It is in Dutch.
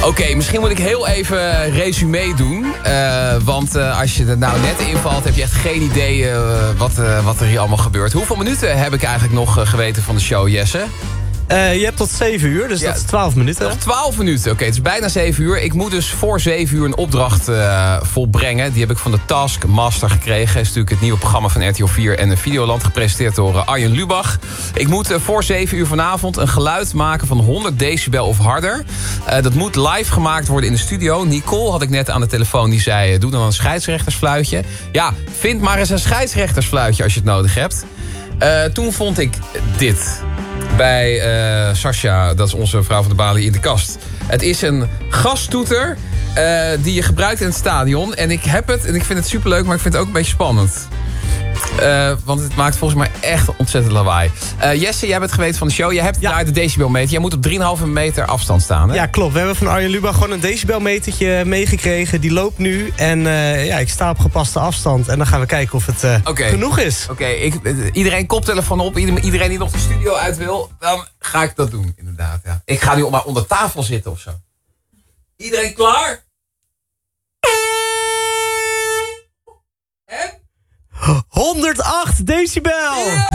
Oké, misschien moet ik heel even resume doen. Want als je er nou net invalt, heb je echt geen idee wat er hier allemaal gebeurt. Hoeveel minuten heb ik eigenlijk nog geweten van de show, Jesse? Je hebt tot 7 uur, dus dat is 12 minuten. Nog 12 minuten, oké, het is bijna 7 uur. Ik moet dus voor 7 uur een opdracht volbrengen. Die heb ik van de Taskmaster gekregen. Dat is natuurlijk het nieuwe programma van RTL 4 en Videoland, gepresenteerd door Arjen Lubach. Ik moet voor 7 uur vanavond een geluid maken van 100 decibel of harder. Dat moet live gemaakt worden in de studio. Nicole had ik net aan de telefoon, die zei, doe dan een scheidsrechtersfluitje. Ja, vind maar eens een scheidsrechtersfluitje als je het nodig hebt. Toen vond ik dit bij Sascha, dat is onze vrouw van de balie, in de kast. Het is een gastoeter die je gebruikt in het stadion. En ik heb het en ik vind het superleuk, maar ik vind het ook een beetje spannend. Want het maakt volgens mij echt ontzettend lawaai. Jesse, jij bent geweten van de show. Jij hebt daar de decibelmeter. Jij moet op 3,5 meter afstand staan, hè? Ja, klopt. We hebben van Arjen Lubach gewoon een decibelmetertje meegekregen. Die loopt nu. En ik sta op gepaste afstand. En dan gaan we kijken of het genoeg is. Oké, iedereen koptelefoon op. Iedereen die nog de studio uit wil, dan ga ik dat doen, inderdaad. Ja. Ik ga nu maar onder tafel zitten of zo. Iedereen klaar? En? 108 decibel! Yeah!